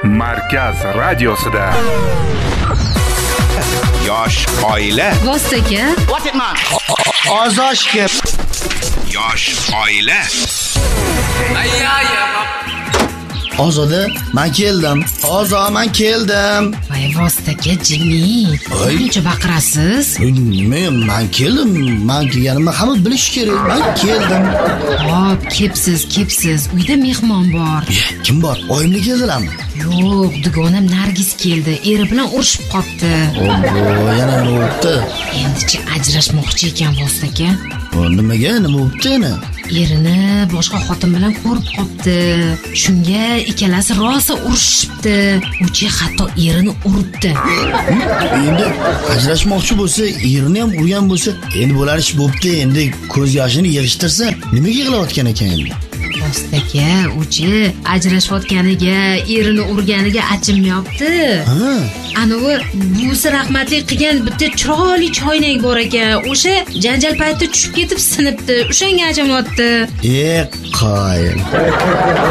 Markaz radiosida. Yosh oila. Vostaka. What it man? Ozoshga. Yosh oila. Ozoda, men keldim. Men keldim. Voy Vostaka jinni. Qancha baqirasiz? Men keldim. Men kelganimni hamma bilish kerak. Men keldim. Hop, kepsiz. Uyda mehmon bor. Kim bor? Oyimni keldilarmi? Yo'q, dugonam Nargis keldi. Eri bilan urushib qopti. Obbo, yana nima bo'ldi? Endi-chi ajrashmoqchi ekan Vostaka. Nima bo'ldi yana? Erini boshqa xotin bilan ko'rib qopti. Shunga ikkalasi rosa urushibdi. Uchi hatto erini uribdi. Endi ajrashmoqchi bo'lsa, erini ham urgan bo'lsa, endi bo'lar ish bo'pti. Endi ko'z yoshini yig'ishtirsa, nimaga yig'layotgan ekan endi? Vostaka, uchi ajrashayotganiga, erini urganiga achinmayapti. Anavi busi rahmatli qilgan bitta chiroyli choynak bor ekan. O'sha janjal paytida tushib ketib sinibdi. O'shanga achinyapti. Qoyil.